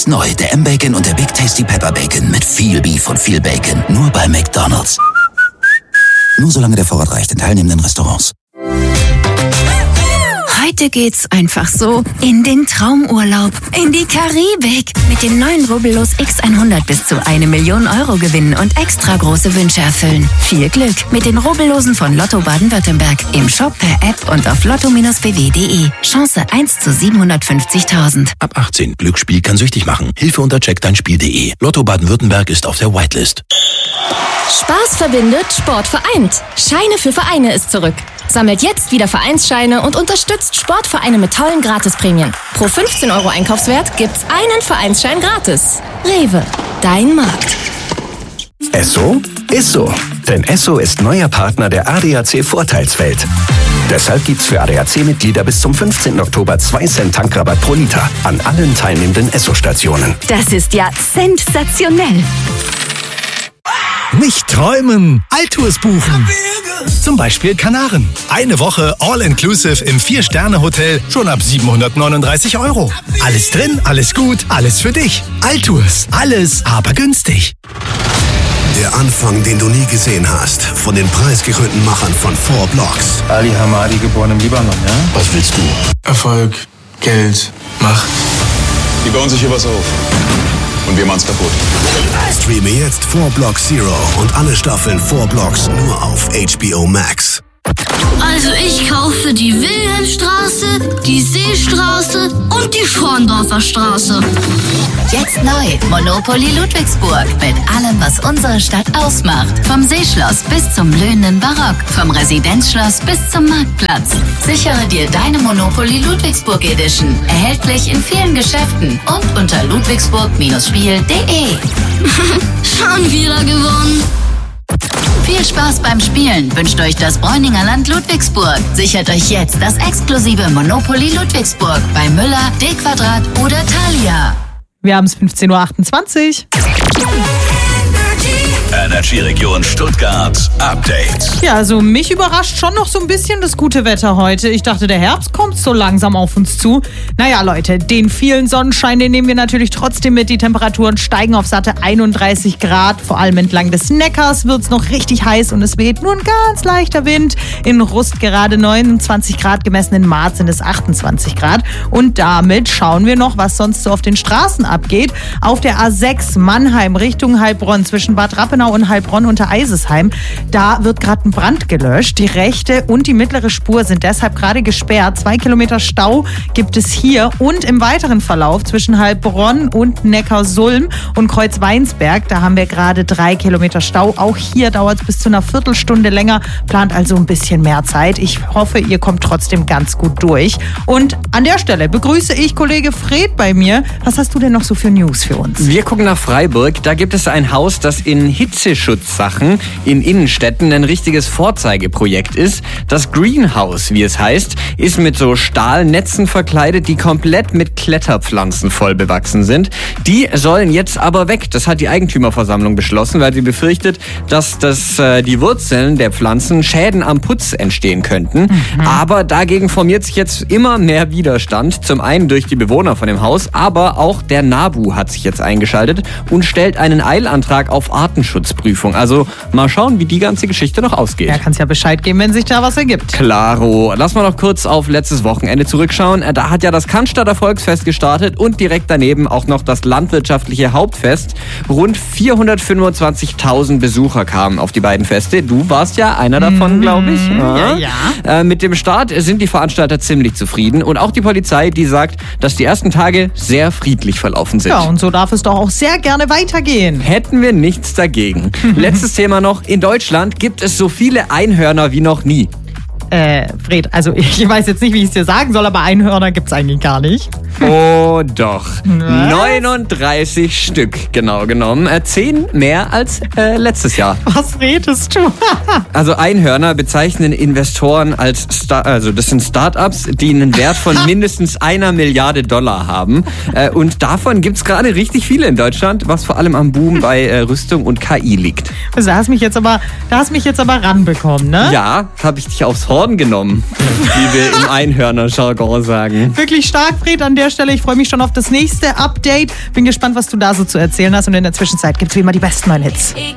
neu, der M-Bacon und der Big Tasty Pepper Bacon mit viel Beef und viel Bacon. Nur bei McDonald's. Nur solange der Vorrat reicht in teilnehmenden Restaurants. Heute geht's einfach so in den Traumurlaub, in die Karibik. Mit dem neuen Rubbellos X100 bis zu 1 Million Euro gewinnen und extra große Wünsche erfüllen. Viel Glück mit den Rubbellosen von Lotto Baden-Württemberg. Im Shop, per App und auf lotto-bw.de. Chance 1 zu 750.000. Ab 18. Glücksspiel kann süchtig machen. Hilfe unter checkdeinspiel.de. Lotto Baden-Württemberg ist auf der Whitelist. Spaß verbindet, Sport vereint. Scheine für Vereine ist zurück. Sammelt jetzt wieder Vereinsscheine und unterstützt Sportvereine mit tollen Gratisprämien. Pro 15 Euro Einkaufswert gibt's einen Vereinsschein gratis. Rewe, dein Markt. Esso ist so. Denn Esso ist neuer Partner der ADAC Vorteilswelt. Deshalb gibt's für ADAC-Mitglieder bis zum 15. Oktober 2 Cent Tankrabatt pro Liter an allen teilnehmenden Esso-Stationen. Das ist ja sensationell. Nicht träumen, Altours buchen. Zum Beispiel Kanaren. Eine Woche All-Inclusive im 4-Sterne-Hotel schon ab 739 €. Alles drin, alles gut, alles für dich. Altours, alles aber günstig. Der Anfang, den du nie gesehen hast, von den preisgekrönten Machern von 4 Blocks. Ali Hamadi, geboren im Libanon, ja? Was willst du? Erfolg, Geld, Macht. Die bauen sich hier was auf. Und wir machen's kaputt. Streame jetzt 4 Blocks Zero und alle Staffeln 4 Blocks nur auf HBO Max. Also ich kaufe die Wilhelmstraße, die Seestraße und die Schorndorfer Straße. Jetzt neu, Monopoly Ludwigsburg. Mit allem, was unsere Stadt ausmacht. Vom Seeschloss bis zum blühenden Barock. Vom Residenzschloss bis zum Marktplatz. Sichere dir deine Monopoly Ludwigsburg Edition. Erhältlich in vielen Geschäften und unter ludwigsburg-spiel.de. Schon wieder gewonnen. Viel Spaß beim Spielen wünscht euch das Bräuninger Land Ludwigsburg. Sichert euch jetzt das exklusive Monopoly Ludwigsburg bei Müller, D-Quadrat oder Thalia. Wir haben es 15:28 Uhr. Energy Region Stuttgart Update. Ja, also mich überrascht schon noch so ein bisschen das gute Wetter heute. Ich dachte, der Herbst kommt so langsam auf uns zu. Naja, Leute, den vielen Sonnenschein, den nehmen wir natürlich trotzdem mit. Die Temperaturen steigen auf satte 31 Grad. Vor allem entlang des Neckars wird es noch richtig heiß und es weht nur ein ganz leichter Wind. In Rust gerade 29 Grad gemessen, in Marz sind es 28 Grad. Und damit schauen wir noch, was sonst so auf den Straßen abgeht. Auf der A6 Mannheim Richtung Heilbronn zwischen Bad Rappenau und Heilbronn unter Eisesheim. Da wird gerade ein Brand gelöscht. Die rechte und die mittlere Spur sind deshalb gerade gesperrt. 2 Kilometer Stau gibt es hier und im weiteren Verlauf zwischen Heilbronn und Neckarsulm und Kreuzweinsberg. Da haben wir gerade 3 Kilometer Stau. Auch hier dauert es bis zu einer Viertelstunde länger. Plant also ein bisschen mehr Zeit. Ich hoffe, ihr kommt trotzdem ganz gut durch. Und an der Stelle begrüße ich Kollege Fred bei mir. Was hast du denn noch so für News für uns? Wir gucken nach Freiburg. Da gibt es ein Haus, das in Hitzeschutzsachen in Innenstädten ein richtiges Vorzeigeprojekt ist. Das Greenhouse, wie es heißt, ist mit so Stahlnetzen verkleidet, die komplett mit Kletterpflanzen voll bewachsen sind. Die sollen jetzt aber weg. Das hat die Eigentümerversammlung beschlossen, weil sie befürchtet, dass die Wurzeln der Pflanzen Schäden am Putz entstehen könnten. Aber dagegen formiert sich jetzt immer mehr Widerstand. Zum einen durch die Bewohner von dem Haus, aber auch der NABU hat sich jetzt eingeschaltet und stellt einen Eilantrag auf Artenschutzprüfung. Also mal schauen, wie die ganze Geschichte noch ausgeht. Ja, kannst ja Bescheid geben, wenn sich da was ergibt. Klaro. Lass mal noch kurz auf letztes Wochenende zurückschauen. Da hat ja das Cannstatter Volksfest gestartet und direkt daneben auch noch das landwirtschaftliche Hauptfest. Rund 425.000 Besucher kamen auf die beiden Feste. Du warst ja einer davon, glaube ich. Ja. Mit dem Start sind die Veranstalter ziemlich zufrieden und auch die Polizei, die sagt, dass die ersten Tage sehr friedlich verlaufen sind. Ja, und so darf es doch auch sehr gerne weitergehen. Hätten wir nichts dagegen. Letztes Thema noch. In Deutschland gibt es so viele Einhörner wie noch nie. Fred, also ich weiß jetzt nicht, wie ich es dir sagen soll, aber Einhörner gibt's eigentlich gar nicht. Oh doch. 39 Stück, genau genommen. 10 mehr als letztes Jahr. Was redest du? Also Einhörner bezeichnen Investoren als das sind Startups, die einen Wert von mindestens $1 Milliarde haben. Und davon gibt's gerade richtig viele in Deutschland, was vor allem am Boom bei Rüstung und KI liegt. Also, da hast mich jetzt aber ranbekommen, ne? Ja, habe ich dich aufs Horn genommen, wie wir im Einhörner-Jargon sagen. Wirklich stark, Fred, an der Stelle. Ich freue mich schon auf das nächste Update. Bin gespannt, was du da so zu erzählen hast. Und in der Zwischenzeit gibt es wie immer die besten neuen Hits.